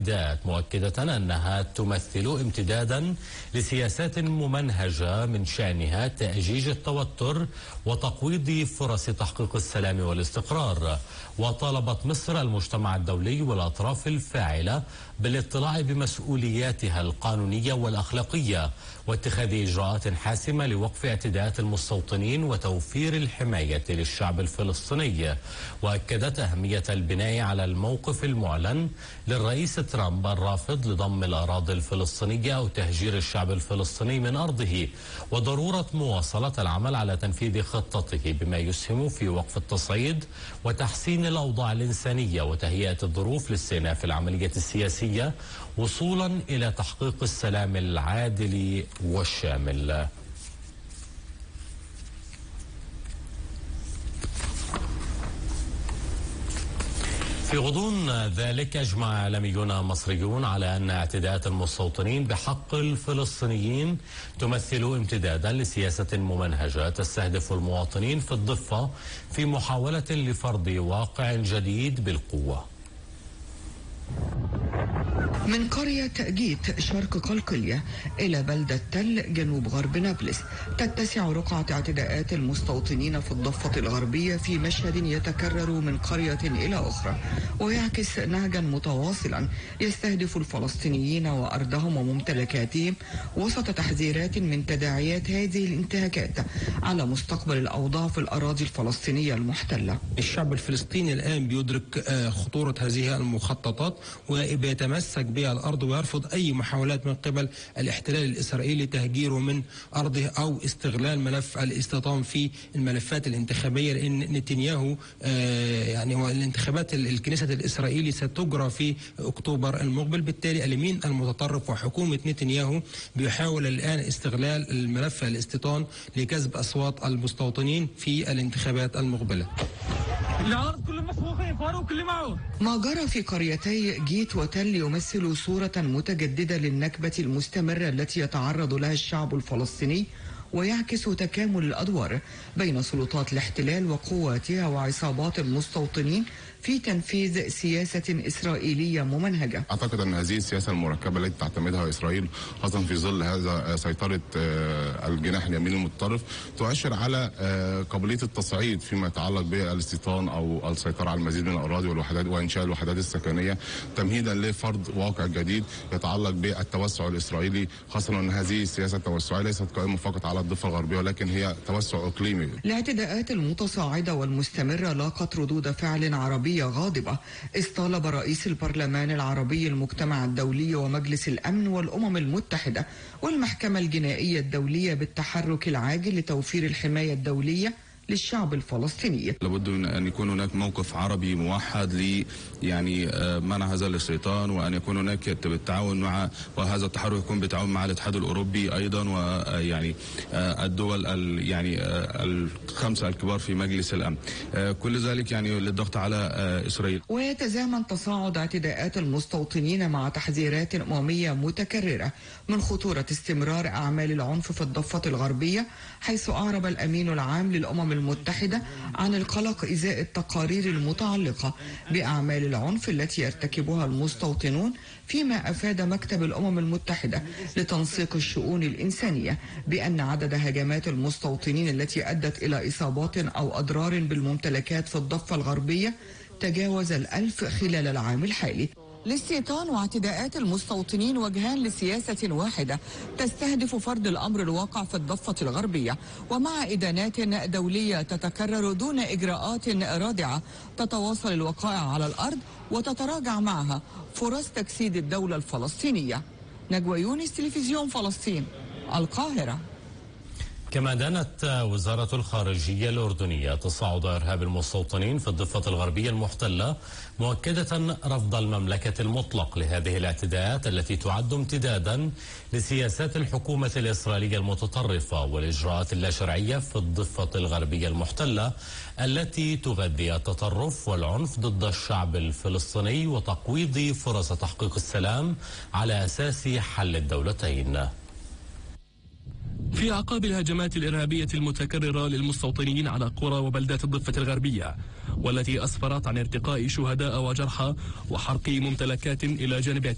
مؤكدة أنها تمثل امتدادا لسياسات ممنهجة من شأنها تأجيج التوتر وتقويض فرص تحقيق السلام والاستقرار. وطالبت مصر المجتمع الدولي والأطراف الفاعلة بالاطلاع بمسؤولياتها القانونية والأخلاقية واتخاذ إجراءات حاسمة لوقف اعتداءات المستوطنين وتوفير الحماية للشعب الفلسطيني. وأكدت أهمية البناء على الموقف المعلن للرئيس ترامب الرافض لضم الأراضي الفلسطينية أو تهجير الشعب الفلسطيني من أرضه، وضرورة مواصلة العمل على تنفيذ خطته بما يسهم في وقف التصعيد وتحسين الأوضاع الإنسانية وتهيئة الظروف لاستئناف العملية السياسية وصولا إلى تحقيق السلام العادل والشامل. في غضون ذلك أجمع إعلاميون مصريون على أن اعتداءات المستوطنين بحق الفلسطينيين تمثل امتدادا لسياسة ممنهجة تستهدف المواطنين في الضفة في محاولة لفرض واقع جديد بالقوة. من قرية جيت شرق قلقلية إلى بلدة تل جنوب غرب نابلس تتسع رقعة اعتداءات المستوطنين في الضفة الغربية في مشهد يتكرر من قرية إلى أخرى ويعكس نهجا متواصلا يستهدف الفلسطينيين وأرضهم وممتلكاتهم وسط تحذيرات من تداعيات هذه الانتهاكات على مستقبل الأوضاع في الأراضي الفلسطينية المحتلة. الشعب الفلسطيني الآن بيدرك خطورة هذه المخططات وبيتمسك بها الأرض ويرفض أي محاولات من قبل الاحتلال الإسرائيلي تهجيره من أرضه أو استغلال ملف الاستيطان في الملفات الانتخابية، لأن نتنياهو الانتخابات الكنيسة الإسرائيلي ستجرى في أكتوبر المقبل. بالتالي اليمين المتطرف وحكومة نتنياهو بيحاول الآن استغلال الملف الاستيطان لكسب أصوات المستوطنين في الانتخابات المقبلة. ما جرى في قريتي جيت وتل يمثل صورة متجددة للنكبة المستمرة التي يتعرض لها الشعب الفلسطيني ويعكس تكامل الأدوار بين سلطات الاحتلال وقواتها وعصابات المستوطنين في تنفيذ سياسة إسرائيلية ممنهجة. أعتقد أن هذه السياسة المركبة التي تعتمدها إسرائيل خاصة في ظل هذا سيطرة الجناح اليمين المتطرف تؤشر على قابلية التصعيد فيما يتعلق بالاستيطان أو السيطرة على المزيد من الأراضي والوحدات وإنشاء الوحدات السكنية تمهيدا لفرض واقع جديد يتعلق بالتوسع الإسرائيلي، خاصة أن هذه السياسة التوسعية ليست قائمة فقط على الضفة الغربية ولكن هي توسع إقليمي. الاعتداءات المتصاعدة والمستمرة لاقت ردود فعل عربية غاضبة، إذ طالب رئيس البرلمان العربي المجتمع الدولي ومجلس الأمن والأمم المتحدة والمحكمة الجنائية الدولية بالتحرك العاجل لتوفير الحماية الدولية للشعب الفلسطيني. لابد من أن يكون هناك موقف عربي موحد منع هذا الاستيطان، وأن يكون هناك بالتعاون مع وهذا التحرك يكون بالتعاون مع الاتحاد الأوروبي أيضا الدول الخمسة الكبار في مجلس الأمن، كل ذلك للضغط على إسرائيل. ويتزامن تصاعد اعتداءات المستوطنين مع تحذيرات أممية متكررة من خطورة استمرار أعمال العنف في الضفة الغربية، حيث أعرب الأمين العام للأمم المتحدة عن القلق إزاء التقارير المتعلقة بأعمال العنف التي يرتكبها المستوطنون، فيما أفاد مكتب الأمم المتحدة لتنسيق الشؤون الإنسانية بأن عدد هجمات المستوطنين التي أدت إلى إصابات أو أضرار بالممتلكات في الضفة الغربية تجاوز 1000 خلال العام الحالي. الاستيطان واعتداءات المستوطنين وجهان لسياسة واحدة تستهدف فرض الأمر الواقع في الضفة الغربية، ومع إدانات دولية تتكرر دون إجراءات رادعة تتواصل الوقائع على الأرض وتتراجع معها فرص تجسيد الدولة الفلسطينية. نجوى يونس، تلفزيون فلسطين، القاهرة. كما دانت وزارة الخارجية الأردنية تصاعد إرهاب المستوطنين في الضفة الغربية المحتلة، مؤكدة رفض المملكة المطلق لهذه الاعتداءات التي تعد امتدادا لسياسات الحكومة الإسرائيلية المتطرفة والإجراءات اللاشرعية في الضفة الغربية المحتلة التي تغذي التطرف والعنف ضد الشعب الفلسطيني وتقويض فرص تحقيق السلام على أساس حل الدولتين. في أعقاب الهجمات الإرهابية المتكررة للمستوطنين على قرى وبلدات الضفة الغربية، والتي أسفرت عن ارتقاء شهداء وجرحى وحرق ممتلكات إلى جانب